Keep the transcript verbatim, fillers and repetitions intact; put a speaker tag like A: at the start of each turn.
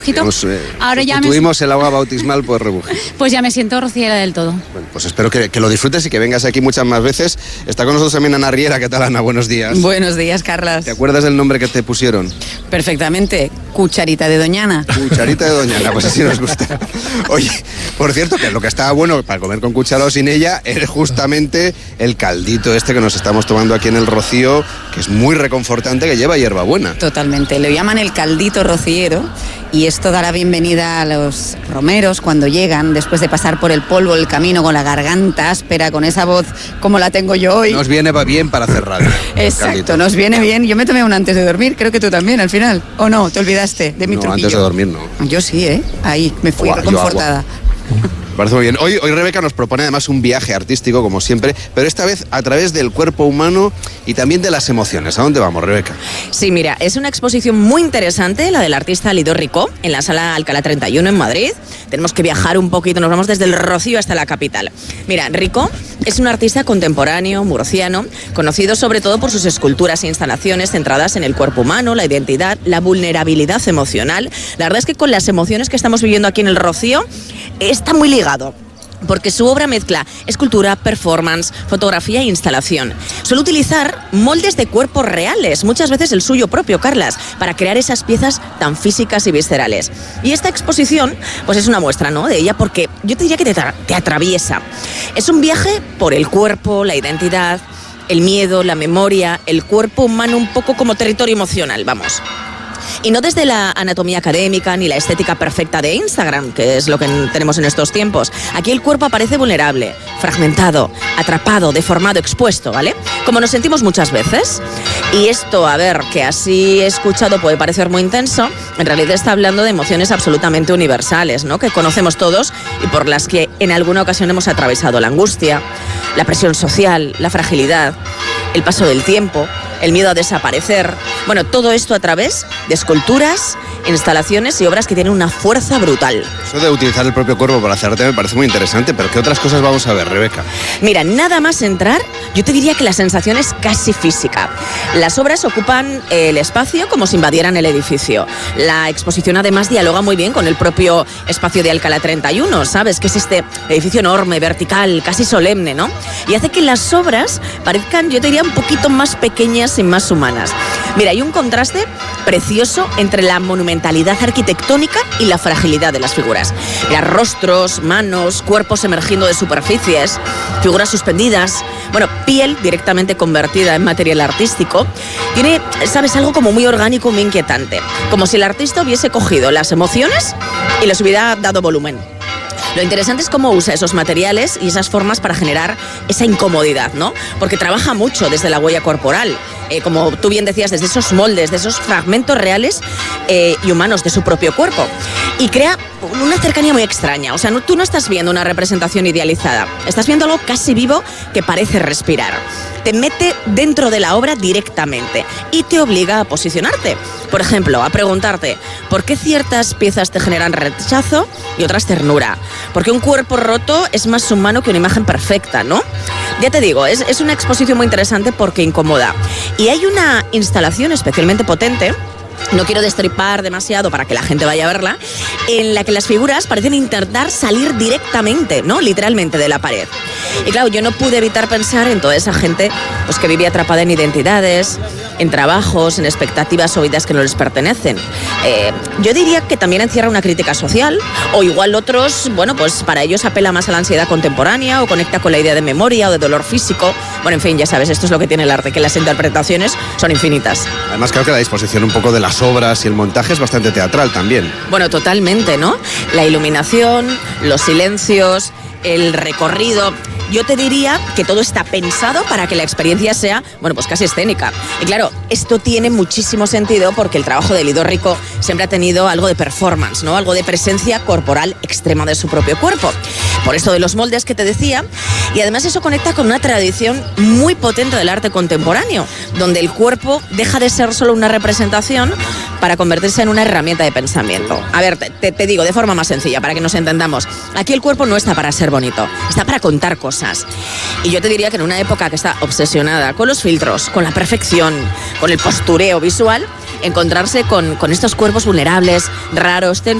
A: Digamos, eh,
B: Ahora ya
A: tuvimos
B: me...
A: el agua bautismal por Rebujito.
B: Pues ya me siento rociera del todo.
A: Bueno, pues espero que, que lo disfrutes y que vengas aquí muchas más veces. Está con nosotros también Ana Riera. ¿Qué tal, Ana? Buenos días.
C: Buenos días, Carlas.
A: ¿Te acuerdas del nombre que te pusieron?
C: Perfectamente. Cucharita de Doñana.
A: Cucharita de Doñana, pues así nos gusta. Oye, por cierto, que lo que estaba bueno para comer con cuchara o sin ella es justamente el caldito este que nos estamos tomando aquí en el Rocío, que es muy reconfortante, que lleva hierbabuena.
C: Totalmente. Lo llaman el caldito rociero y esto da la bienvenida a los romeros cuando llegan, después de pasar por el polvo, el camino, con la garganta áspera, con esa voz como la tengo yo hoy.
A: Nos viene bien para hacer radio.
C: Exacto, nos viene bien. Yo me tomé una antes de dormir, creo que tú también al final. ¿O no? ¿Te olvidaste de mi
A: no,
C: truquillo?
A: Antes de dormir no.
C: Yo sí, ¿eh? Ahí me fui
A: Guau,
C: reconfortada.
A: Me parece muy bien. Hoy, hoy Rebeca nos propone además un viaje artístico, como siempre, pero esta vez a través del cuerpo humano y también de las emociones. ¿A dónde vamos, Rebeca?
D: Sí, mira, es una exposición muy interesante, la del artista Lidó Rico, en la sala Alcalá treinta y uno en Madrid. Tenemos que viajar un poquito, nos vamos desde el Rocío hasta la capital. Mira, Rico es un artista contemporáneo, murciano, conocido sobre todo por sus esculturas e instalaciones centradas en el cuerpo humano, la identidad, la vulnerabilidad emocional. La verdad es que con las emociones que estamos viviendo aquí en el Rocío, está muy ligado, porque su obra mezcla escultura, performance, fotografía e instalación. Suele utilizar moldes de cuerpos reales, muchas veces el suyo propio, Carlas, para crear esas piezas tan físicas y viscerales. Y esta exposición, pues es una muestra, ¿no?, de ella, porque yo te diría que te, tra- te atraviesa. Es un viaje por el cuerpo, la identidad, el miedo, la memoria, el cuerpo humano un poco como territorio emocional, vamos. Y no desde la anatomía académica ni la estética perfecta de Instagram, que es lo que tenemos en estos tiempos. Aquí el cuerpo aparece vulnerable, fragmentado, atrapado, deformado, expuesto, ¿vale? Como nos sentimos muchas veces. Y esto, a ver, que así escuchado puede parecer muy intenso, en realidad está hablando de emociones absolutamente universales, ¿no?, que conocemos todos y por las que en alguna ocasión hemos atravesado: la angustia, la presión social, la fragilidad, el paso del tiempo, el miedo a desaparecer. Bueno, todo esto a través de esculturas, instalaciones y obras que tienen una fuerza brutal.
A: Eso de utilizar el propio cuerpo para hacer arte me parece muy interesante, pero ¿qué otras cosas vamos a ver, Rebeca?
D: Mira, nada más entrar, yo te diría que la sensación es casi física. Las obras ocupan el espacio como si invadieran el edificio. La exposición además dialoga muy bien con el propio espacio de Alcalá treinta y uno, ¿sabes? Que es este edificio enorme, vertical, casi solemne, ¿no? Y hace que las obras parezcan, yo te diría, un poquito más pequeñas y más humanas. Mira, hay un contraste precioso entre la monumentalidad arquitectónica y la fragilidad de las figuras. Mira, rostros, manos, cuerpos emergiendo de superficies, figuras suspendidas, bueno, piel directamente convertida en material artístico. Tiene, sabes, algo como muy orgánico, muy inquietante, como si el artista hubiese cogido las emociones y les hubiera dado volumen. Lo interesante es cómo usa esos materiales y esas formas para generar esa incomodidad, ¿no? Porque trabaja mucho desde la huella corporal, eh, como tú bien decías, desde esos moldes, de esos fragmentos reales eh, y humanos de su propio cuerpo. Y crea una cercanía muy extraña. O sea, no, tú no estás viendo una representación idealizada, estás viendo algo casi vivo que parece respirar. Te mete dentro de la obra directamente y te obliga a posicionarte. Por ejemplo, a preguntarte por qué ciertas piezas te generan rechazo y otras ternura. Porque un cuerpo roto es más humano que una imagen perfecta, ¿no? Ya te digo, es, es una exposición muy interesante porque incomoda. Y hay una instalación especialmente potente, no quiero destripar demasiado para que la gente vaya a verla, en la que las figuras parecen intentar salir directamente, ¿no?, literalmente de la pared. Y claro, yo no pude evitar pensar en toda esa gente pues, que vivía atrapada en identidades, en trabajos, en expectativas o vidas que no les pertenecen. Eh, yo diría que también encierra una crítica social, o igual otros, bueno, pues para ellos apela más a la ansiedad contemporánea o conecta con la idea de memoria o de dolor físico. Bueno, en fin, ya sabes, esto es lo que tiene el arte, que las interpretaciones son infinitas.
A: Además, creo que la disposición un poco de las obras y el montaje es bastante teatral también.
D: Bueno, totalmente, ¿no? La iluminación, los silencios, el recorrido. Yo te diría que todo está pensado para que la experiencia sea, bueno, pues casi escénica. Y claro, esto tiene muchísimo sentido porque el trabajo de Lidó Rico siempre ha tenido algo de performance, ¿no? Algo de presencia corporal extrema de su propio cuerpo. Por esto de los moldes que te decía. Y además eso conecta con una tradición muy potente del arte contemporáneo, donde el cuerpo deja de ser solo una representación para convertirse en una herramienta de pensamiento. A ver, te, te digo de forma más sencilla, para que nos entendamos. Aquí el cuerpo no está para ser bonito, está para contar cosas. Y yo te diría que en una época que está obsesionada con los filtros, con la perfección, con el postureo visual, encontrarse con, con estos cuerpos vulnerables, raros,